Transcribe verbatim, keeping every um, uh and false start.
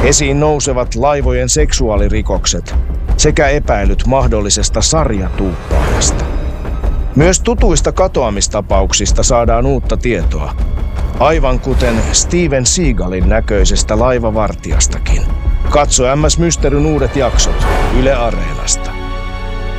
Esiin nousevat laivojen seksuaalirikokset sekä epäilyt mahdollisesta sarjatuuppaajasta. Myös tutuista katoamistapauksista saadaan uutta tietoa, aivan kuten Steven Seagalin näköisestä laivavartijastakin. Katso M S Mysteryn uudet jaksot Yle Areenasta.